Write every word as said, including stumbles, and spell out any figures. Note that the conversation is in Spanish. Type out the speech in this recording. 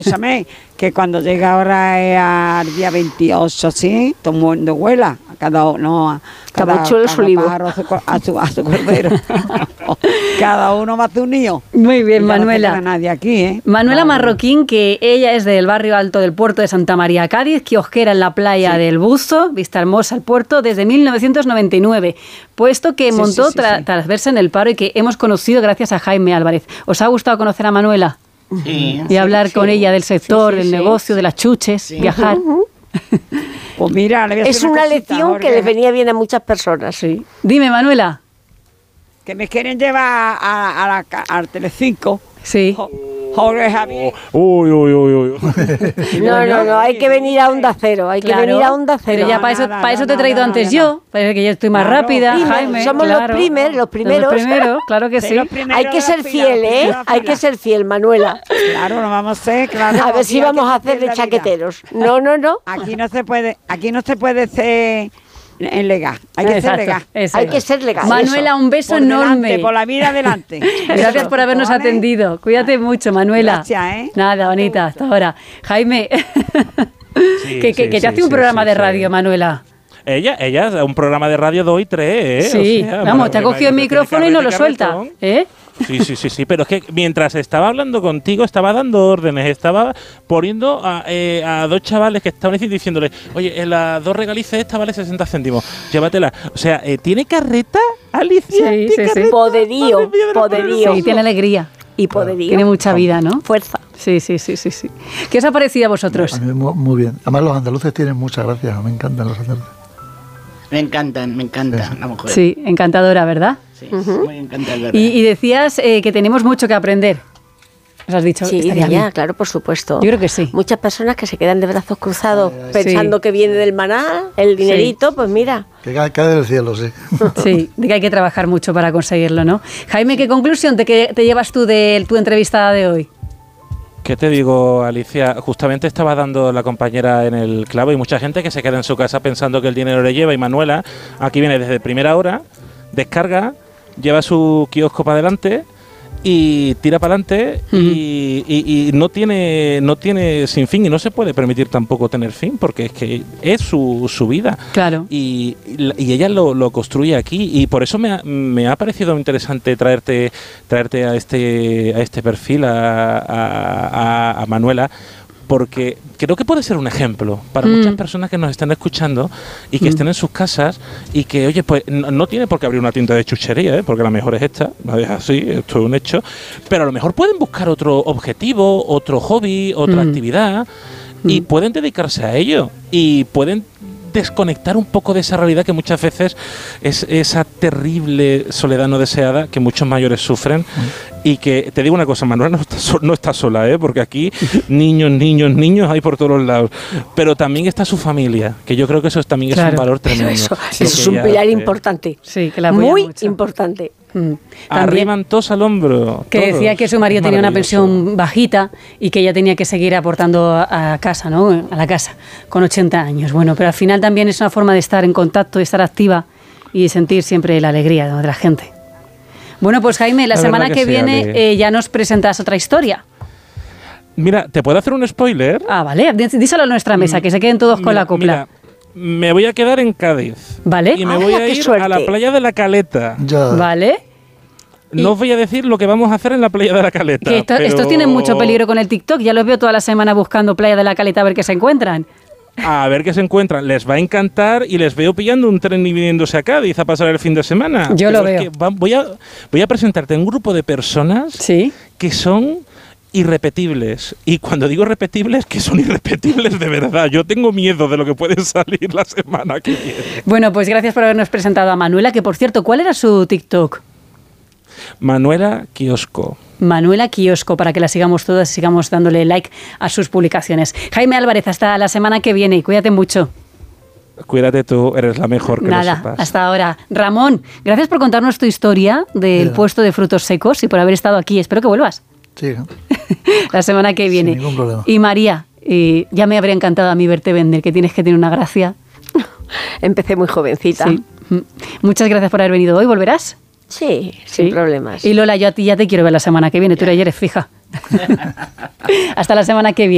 Escúchame, que cuando llega ahora es al día veintiocho, ¿sí? Todo el mundo vuela, a cada uno, a cada, cada, cada pájaro a su, a su, a su cordero. Cada uno más de un niño. Muy bien, Manuela. No nadie aquí, ¿eh? Manuela Marroquín, que ella es del barrio alto del puerto de Santa María, Cádiz, kiosquera en la playa sí. del Buzo, vista hermosa al puerto, desde mil novecientos noventa y nueve, puesto que sí, montó sí, sí, tra- sí. tras verse en el paro y que hemos conocido gracias a Jaime Álvarez. ¿Os ha gustado conocer a Manuela? Sí, y hablar sí, con sí. ella del sector, sí, sí, del sí. negocio, de las chuches, sí. viajar. Uh-huh. Pues mira, le voy a es una, una lección Jorge. que les venía bien a muchas personas. Sí. Dime, Manuela. Que me quieren llevar a, a la, al Telecinco. Sí. Jorge Javier. Uy, uy, uy, uy. No, no, no, hay que venir a Onda Cero, hay claro, que venir a Onda Cero. Pero ya para eso, nada, para eso no, te he traído no, antes no, yo, para que yo estoy más claro, rápida, primer, Jaime. Somos claro. los primeros, los primeros. Los primeros, claro que sí. Hay que ser fiel, ¿eh? Hay que ser fiel, Manuela. Claro, no vamos a ser, claro. A ver si vamos a hacer de chaqueteros. No, no, no. Aquí no se puede, aquí no se puede ser en legal. Hay que Exacto, ser legal. Eso. Hay que ser legal. Manuela, eso. un beso por enorme. Delante, por la vida adelante. Gracias eso, por habernos ¿vale? atendido. Cuídate mucho, Manuela. Gracias, ¿eh? Nada, bonita, hasta ahora. Jaime, Sí, que, que, sí, que te sí, hace un sí, programa sí, de sí. radio, Manuela. Ella, ella, un programa de radio dos y tres, ¿eh? Sí, o sea, vamos, te ha cogido el micrófono y no lo suelta, ¿eh? Sí, sí, sí, sí, pero es que mientras estaba hablando contigo, estaba dando órdenes, estaba poniendo a, eh, a dos chavales que estaban diciéndole, oye, en las dos regalices esta vale sesenta céntimos, llévatela. O sea, eh, ¿tiene carreta, Alicia? Sí, sí, carreta? sí. Poderío, poderío. Sí, tiene alegría. Y poderío. Tiene mucha vida, ¿no? Fuerza. Sí, sí, sí, sí, sí. ¿Qué os ha parecido a vosotros? A mí muy, muy bien. Además los andaluces tienen mucha gracia, me encantan los andaluces. Me encantan, me encanta sí. la mujer. Sí, encantadora, ¿verdad? Sí, uh-huh. muy encantadora. Y, y decías eh, que tenemos mucho que aprender. ¿Os has dicho? Sí, ya, bien. Claro, por supuesto. Yo creo que sí. Muchas personas que se quedan de brazos cruzados ay, ay, pensando sí. que viene del maná, el dinerito, sí. pues mira. Que cae, cae del cielo, sí. Sí, de que hay que trabajar mucho para conseguirlo, ¿no? Jaime, ¿qué conclusión te, que, te llevas tú de tu entrevistada de hoy? ¿Qué te digo, Alicia? Justamente estaba dando la compañera en el clavo y mucha gente que se queda en su casa pensando que el dinero le lleva y Manuela aquí viene desde primera hora, descarga, lleva su kiosco para adelante y tira para adelante uh-huh. y, y, y no tiene no tiene sin fin y no se puede permitir tampoco tener fin porque es que es su, su vida. Claro. Y, y ella lo, lo construye aquí y por eso me ha, me ha parecido interesante traerte traerte a este a este perfil a, a, a Manuela, porque creo que puede ser un ejemplo para mm. muchas personas que nos estén escuchando y que mm. estén en sus casas y que, oye, pues no, no tiene por qué abrir una tienda de chuchería, ¿eh? Porque la mejor es esta, es así, esto es un hecho, pero a lo mejor pueden buscar otro objetivo, otro hobby, otra mm. actividad y mm. pueden dedicarse a ello y pueden desconectar un poco de esa realidad que muchas veces es esa terrible soledad no deseada que muchos mayores sufren mm. y que, te digo una cosa, Manuela no está, so, no está sola, ¿eh? Porque aquí niños, niños, niños hay por todos los lados, pero también está su familia, que yo creo que eso también claro. es un valor tremendo. Eso, sí, eso es un pilar eh, importante, sí, que la muy mucho. importante. Mm. Arriban todos al hombro. Que todos. decía que su marido tenía una pensión bajita y que ella tenía que seguir aportando a, a casa, ¿no? A la casa, con ochenta años. Bueno, pero al final también es una forma de estar en contacto, de estar activa y de sentir siempre la alegría, ¿no? de la gente. Bueno, pues Jaime, la, la semana que, que viene eh, ya nos presentas otra historia. Mira, ¿te puedo hacer un spoiler? Ah, vale, díselo a nuestra mesa, mm, que se queden todos con mira, la copla. Mira, me voy a quedar en Cádiz. ¿Vale? Y me ah, voy a ir suerte. a la playa de la Caleta. Ya. ¿Vale? No os voy a decir lo que vamos a hacer en la playa de la Caleta. Que esto, pero... estos tienen mucho peligro con el TikTok. Ya los veo toda la semana buscando playa de la Caleta a ver qué se encuentran. A ver qué se encuentran. Les va a encantar y les veo pillando un tren y viniéndose a Cádiz a pasar el fin de semana. Yo pero lo veo. Es que va, voy, a, voy a presentarte un grupo de personas ¿sí? que son irrepetibles. Y cuando digo repetibles, que son irrepetibles de verdad. Yo tengo miedo de lo que puede salir la semana que viene. Bueno, pues gracias por habernos presentado a Manuela, que por cierto, ¿cuál era su TikTok? Manuela Kiosco. Manuela Kiosco, para que la sigamos todas y sigamos dándole like a sus publicaciones. Jaime Álvarez, hasta la semana que viene y cuídate mucho. Cuídate tú, eres la mejor, que Nada, lo sepas. Hasta ahora. Ramón, gracias por contarnos tu historia del Mira. puesto de frutos secos y por haber estado aquí. Espero que vuelvas. Sí. La semana que viene. Sin ningún problema. Y María, eh, ya me habría encantado a mí verte vender, que tienes que tener una gracia. Empecé muy jovencita. Sí. Muchas gracias por haber venido hoy. ¿Volverás? Sí, sin sí. problemas. Y Lola, yo a ti ya te quiero ver la semana que viene. Tú ya eres fija. Hasta la semana que viene.